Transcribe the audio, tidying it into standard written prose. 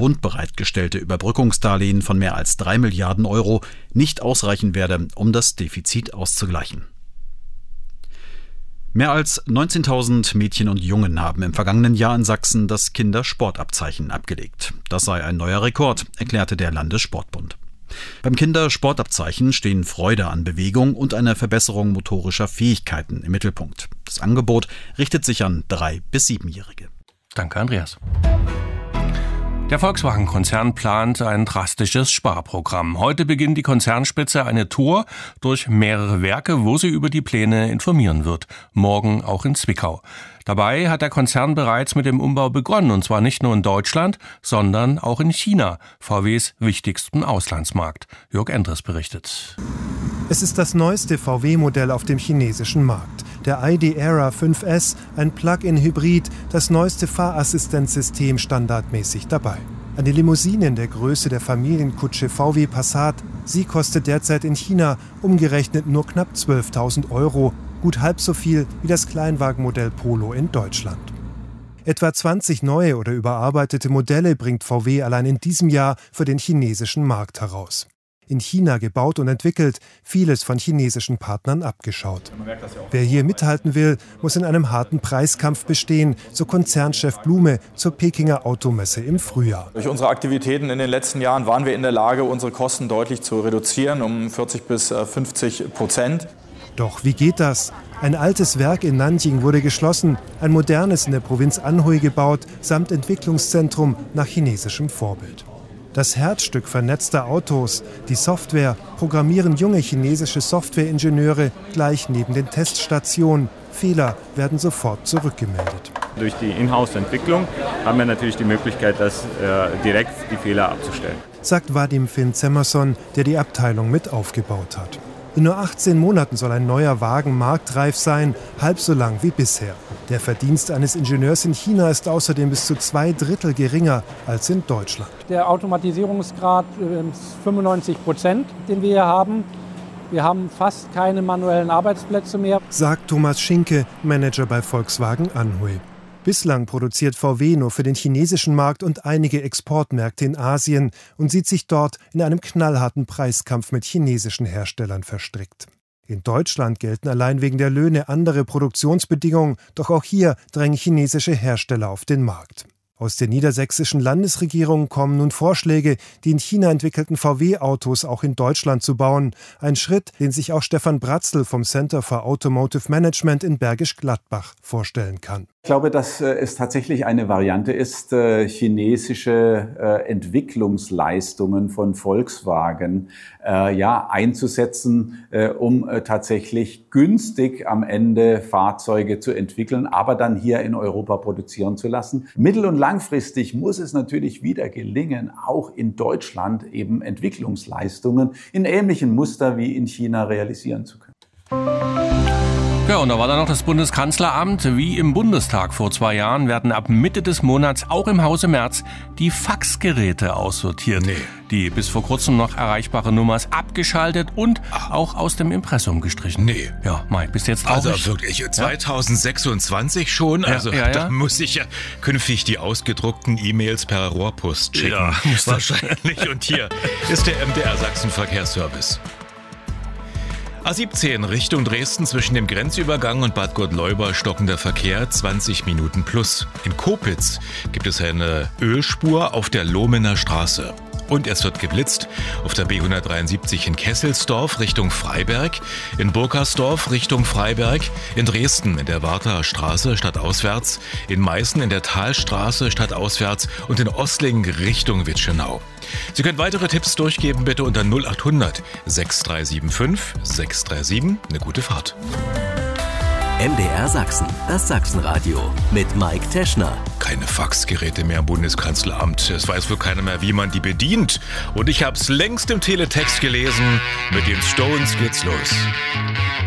Bund bereitgestellte Überbrückungsdarlehen von mehr als 3 Milliarden Euro nicht ausreichen werde, um das Defizit auszugleichen. Mehr als 19.000 Mädchen und Jungen haben im vergangenen Jahr in Sachsen das Kindersportabzeichen abgelegt. Das sei ein neuer Rekord, erklärte der Landessportbund. Beim Kindersportabzeichen stehen Freude an Bewegung und eine Verbesserung motorischer Fähigkeiten im Mittelpunkt. Das Angebot richtet sich an 3- bis 7-Jährige. Danke, Andreas. Der Volkswagen-Konzern plant ein drastisches Sparprogramm. Heute beginnt die Konzernspitze eine Tour durch mehrere Werke, wo sie über die Pläne informieren wird. Morgen auch in Zwickau. Dabei hat der Konzern bereits mit dem Umbau begonnen, und zwar nicht nur in Deutschland, sondern auch in China, VWs wichtigsten Auslandsmarkt. Jörg Endres berichtet. Es ist das neueste VW-Modell auf dem chinesischen Markt. Der ID.ERA 5S, ein Plug-in-Hybrid, das neueste Fahrassistenzsystem standardmäßig dabei. Eine Limousine in der Größe der Familienkutsche VW Passat. Sie kostet derzeit in China umgerechnet nur knapp 12.000 Euro, gut halb so viel wie das Kleinwagenmodell Polo in Deutschland. Etwa 20 neue oder überarbeitete Modelle bringt VW allein in diesem Jahr für den chinesischen Markt heraus. In China gebaut und entwickelt, vieles von chinesischen Partnern abgeschaut. Wer hier mithalten will, muss in einem harten Preiskampf bestehen, so Konzernchef Blume zur Pekinger Automesse im Frühjahr. Durch unsere Aktivitäten in den letzten Jahren waren wir in der Lage, unsere Kosten deutlich zu reduzieren, um 40-50%. Doch wie geht das? Ein altes Werk in Nanjing wurde geschlossen, ein modernes in der Provinz Anhui gebaut, samt Entwicklungszentrum nach chinesischem Vorbild. Das Herzstück vernetzter Autos, die Software, programmieren junge chinesische Softwareingenieure gleich neben den Teststationen. Fehler werden sofort zurückgemeldet. Durch die Inhouse-Entwicklung haben wir natürlich die Möglichkeit, direkt die Fehler abzustellen. Sagt Vadim Finn-Zemmerson, der die Abteilung mit aufgebaut hat. In nur 18 Monaten soll ein neuer Wagen marktreif sein, halb so lang wie bisher. Der Verdienst eines Ingenieurs in China ist außerdem bis zu 2/3 geringer als in Deutschland. Der Automatisierungsgrad ist 95%, den wir hier haben. Wir haben fast keine manuellen Arbeitsplätze mehr, sagt Thomas Schinke, Manager bei Volkswagen Anhui. Bislang produziert VW nur für den chinesischen Markt und einige Exportmärkte in Asien und sieht sich dort in einem knallharten Preiskampf mit chinesischen Herstellern verstrickt. In Deutschland gelten allein wegen der Löhne andere Produktionsbedingungen, doch auch hier drängen chinesische Hersteller auf den Markt. Aus der niedersächsischen Landesregierung kommen nun Vorschläge, die in China entwickelten VW-Autos auch in Deutschland zu bauen. Ein Schritt, den sich auch Stefan Bratzl vom Center for Automotive Management in Bergisch Gladbach vorstellen kann. Ich glaube, dass es tatsächlich eine Variante ist, chinesische Entwicklungsleistungen von Volkswagen einzusetzen, um tatsächlich günstig am Ende Fahrzeuge zu entwickeln, aber dann hier in Europa produzieren zu lassen. Mittel- und langfristig muss es natürlich wieder gelingen, auch in Deutschland eben Entwicklungsleistungen in ähnlichen Muster wie in China realisieren zu können. Ja, und da war dann noch das Bundeskanzleramt. Wie im Bundestag vor 2 Jahren werden ab Mitte des Monats auch im Hause Merz die Faxgeräte aussortiert. Die bis vor kurzem noch erreichbare Nummer ist abgeschaltet und auch aus dem Impressum gestrichen. Ja, Mike, bist du jetzt traurig? Also wirklich, 2026 schon? Also da muss ich ja künftig die ausgedruckten E-Mails per Rohrpost schicken. Ja, wahrscheinlich. Und hier ist der MDR Sachsen Verkehrsservice. A17 Richtung Dresden zwischen dem Grenzübergang und Bad Gottleuba stockender Verkehr 20 Minuten plus. In Kopitz gibt es eine Ölspur auf der Lohmener Straße. Und es wird geblitzt auf der B173 in Kesselsdorf Richtung Freiberg, in Burkersdorf Richtung Freiberg, in Dresden in der Warther Straße stadtauswärts, in Meißen in der Talstraße stadtauswärts und in Ostlingen Richtung Witschenau. Sie können weitere Tipps durchgeben bitte unter 0800 6375 637. Eine gute Fahrt. MDR Sachsen, das Sachsenradio mit Mike Teschner. Keine Faxgeräte mehr im Bundeskanzleramt. Es weiß wohl keiner mehr, wie man die bedient. Und ich hab's längst im Teletext gelesen. Mit den Stones geht's los.